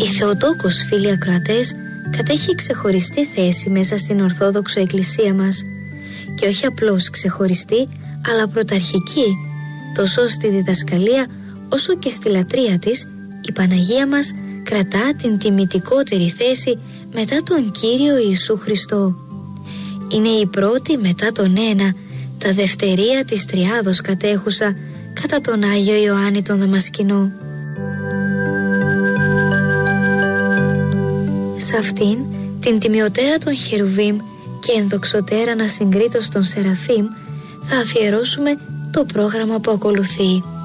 Η Θεοτόκος, φίλοι ακροατές, κατέχει ξεχωριστή θέση μέσα στην Ορθόδοξο Εκκλησία μας, και όχι απλώς ξεχωριστή, αλλά πρωταρχική, τόσο στη διδασκαλία όσο και στη λατρεία της. Η Παναγία μας κρατά την τιμητικότερη θέση μετά τον Κύριο Ιησού Χριστό. Είναι η πρώτη μετά τον ένα, τα δευτερία της Τριάδος κατέχουσα κατά τον Άγιο Ιωάννη τον Δαμασκηνό. Σε αυτήν την τιμιωτέρα των Χερουβίμ και ενδοξωτέραν ασυγκρίτως των Σεραφείμ θα αφιερώσουμε το πρόγραμμα που ακολουθεί.